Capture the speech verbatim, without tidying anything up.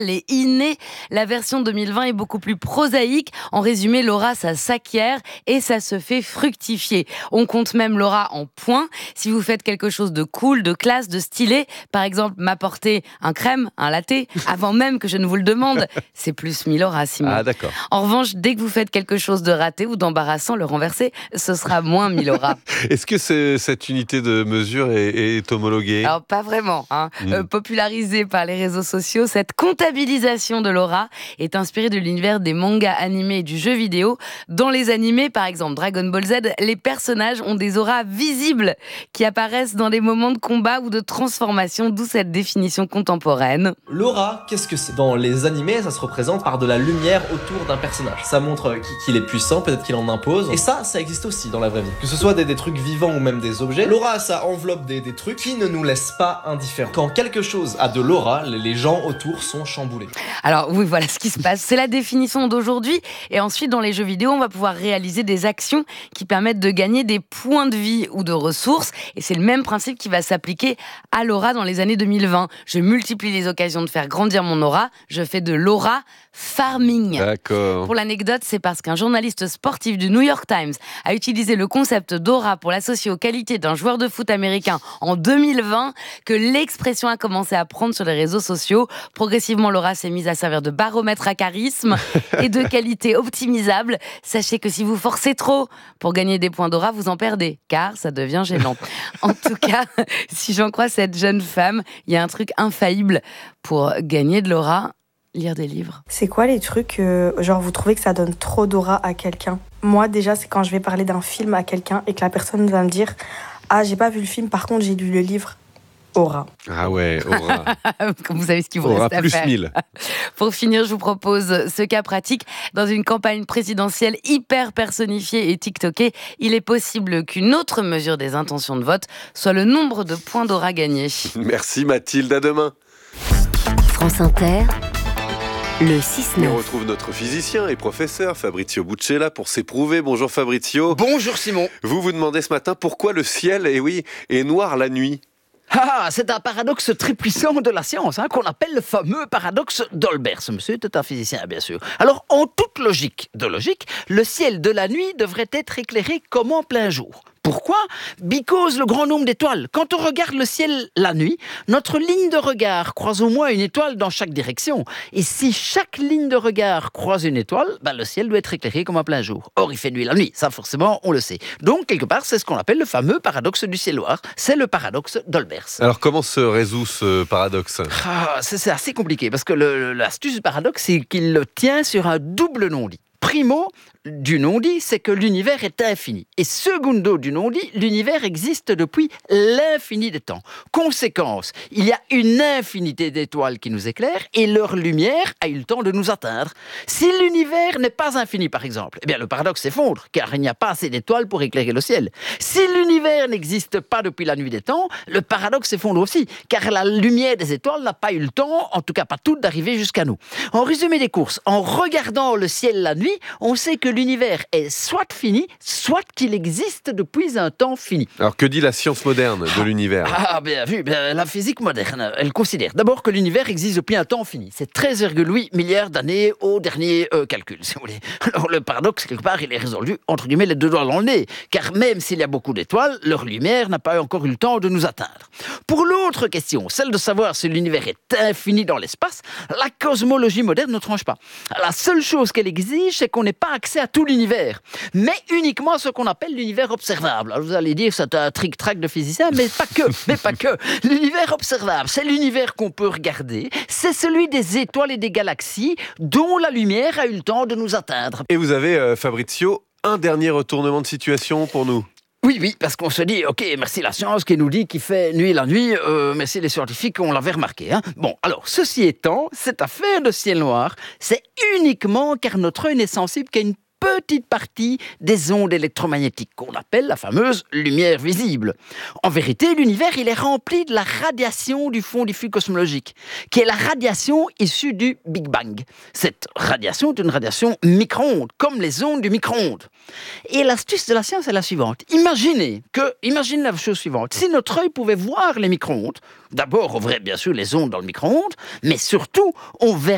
Les innés, la version deux mille vingt est beaucoup plus prosaïque. En résumé, l'aura, ça s'acquiert et ça se fait fructifier. On compte même l'aura en points. Si vous faites quelque chose de cool, de classe, de stylé, par exemple m'apporter un crème, un latte, avant même que je ne vous le demande, c'est plus mille auras, Simon. Ah, d'accord. En revanche, dès que vous faites quelque chose de raté ou d'embarrassant, le renverser, ce sera moins mille auras. Est-ce que c'est, cette unité de mesure est, est homologuée ? Alors, pas vraiment. Hein. Mmh. Euh, popularisée par les réseaux sociaux, cette comptabilisation de l'aura est inspirée de l'univers des mangas animés et du jeu vidéo. Dans les animés, par exemple Dragon Ball Z, les personnages ont des auras visibles qui apparaissent dans des moments de combat ou de transformation, d'où cette définition contemporaine. L'aura, qu'est-ce que c'est ? Dans les animés, ça se représente par de la lumière autour d'un personnage. Ça montre qu'il est puissant, peut-être qu'il en impose. Et ça, ça existe aussi dans la vraie vie. Que ce soit des, des trucs vivants ou même des objets, l'aura, ça enveloppe des, des trucs qui ne nous laissent pas indifférents. Quand quelque chose a de l'aura, les gens autour sont chamboulés. Alors oui, voilà ce qui se passe. C'est la définition d'aujourd'hui. Et ensuite, dans les jeux vidéo, on va pouvoir réaliser des actions qui permettent de gagner des points de vie ou de ressources. Et c'est le même principe qui va s'appliquer à l'aura dans les années deux mille vingt. Je multiplie les occasions de faire grandir mon aura. Je fais de l'aura farming. D'accord. Pour l'anecdote, c'est parce qu'un journaliste sportif du New York Times a utilisé le concept d'aura pour l'associer aux qualités d'un joueur de foot américain en deux mille vingt que l'expression a commencé à prendre sur les réseaux sociaux. Progressivement, l'aura s'est mise à servir de baromètre à charisme et de qualité optimisable. Sachez que si vous forcez trop pour gagner des points d'aura, vous en perdez, car ça devient gênant. En tout cas, si j'en crois cette jeune femme, il y a un truc infaillible pour gagner de l'aura. Lire des livres. C'est quoi les trucs, euh, genre vous trouvez que ça donne trop d'aura à quelqu'un ? Moi déjà, c'est quand je vais parler d'un film à quelqu'un et que la personne va me dire « Ah, j'ai pas vu le film, par contre j'ai lu le livre. » Aura. Ah ouais, aura. Comme vous savez ce qu'il vous Aura reste à plus faire. mille. Pour finir, je vous propose ce cas pratique. Dans une campagne présidentielle hyper personnifiée et tiktokée, il est possible qu'une autre mesure des intentions de vote soit le nombre de points d'aura gagnés. Merci Mathilde, à demain. France Inter, le six Et on neuf. retrouve notre physicien et professeur Fabrizio Buccella pour s'éprouver. Bonjour Fabrizio. Bonjour Simon. Vous vous demandez ce matin pourquoi le ciel, eh oui, est noir la nuit. Ah, c'est un paradoxe très puissant de la science, hein, qu'on appelle le fameux paradoxe d'Olbers. Ce monsieur était un physicien, bien sûr. Alors, en toute logique de logique, le ciel de la nuit devrait être éclairé comme en plein jour. Pourquoi ? Because le grand nombre d'étoiles. Quand on regarde le ciel la nuit, notre ligne de regard croise au moins une étoile dans chaque direction. Et si chaque ligne de regard croise une étoile, ben le ciel doit être éclairé comme en plein jour. Or, il fait nuit la nuit, ça forcément, on le sait. Donc, quelque part, c'est ce qu'on appelle le fameux paradoxe du ciel noir. C'est le paradoxe d'Olbers. Alors comment se résout ce paradoxe ? Ah, c'est, c'est assez compliqué, parce que le, l'astuce du paradoxe, c'est qu'il le tient sur un double non-dit. Primo, du non-dit, c'est que l'univers est infini. Et secondo, du non-dit, l'univers existe depuis l'infini des temps. Conséquence, il y a une infinité d'étoiles qui nous éclairent et leur lumière a eu le temps de nous atteindre. Si l'univers n'est pas infini, par exemple, eh bien le paradoxe s'effondre, car il n'y a pas assez d'étoiles pour éclairer le ciel. Si l'univers n'existe pas depuis la nuit des temps, le paradoxe s'effondre aussi, car la lumière des étoiles n'a pas eu le temps, en tout cas pas toute, d'arriver jusqu'à nous. En résumé des courses, en regardant le ciel la nuit, on sait que l'univers est soit fini, soit qu'il existe depuis un temps fini. Alors que dit la science moderne de l'univers ? Ah, bien vu, bien, la physique moderne, elle considère d'abord que l'univers existe depuis un temps fini. C'est treize virgule huit milliards d'années au dernier euh, calcul, si vous voulez. Alors le paradoxe, quelque part, il est résolu, entre guillemets, les deux doigts dans le nez. Car même s'il y a beaucoup d'étoiles, leur lumière n'a pas encore eu le temps de nous atteindre. Pour l'autre question, celle de savoir si l'univers est infini dans l'espace, la cosmologie moderne ne tranche pas. La seule chose qu'elle exige, c'est qu'on n'ait pas accès à tout l'univers, mais uniquement à ce qu'on appelle l'univers observable. Alors vous allez dire, c'est un tric-trac de physicien, mais pas que, mais pas que. L'univers observable, c'est l'univers qu'on peut regarder, c'est celui des étoiles et des galaxies dont la lumière a eu le temps de nous atteindre. Et vous avez, euh, Fabrizio, un dernier retournement de situation pour nous. Oui, oui, parce qu'on se dit, ok, merci la science qui nous dit qu'il fait nuit la nuit, euh, merci les scientifiques, on l'avait remarqué. Hein. Bon, alors, ceci étant, cette affaire de ciel noir, c'est uniquement car notre œil n'est sensible qu'à une petite partie des ondes électromagnétiques qu'on appelle la fameuse lumière visible. En vérité, l'univers, il est rempli de la radiation du fond diffus cosmologique, qui est la radiation issue du Big Bang. Cette radiation est une radiation micro-ondes, comme les ondes du micro-ondes. Et l'astuce de la science est la suivante. Imaginez que, imaginez la chose suivante. Si notre œil pouvait voir les micro-ondes, d'abord, on verrait bien sûr les ondes dans le micro-ondes, mais surtout, on verrait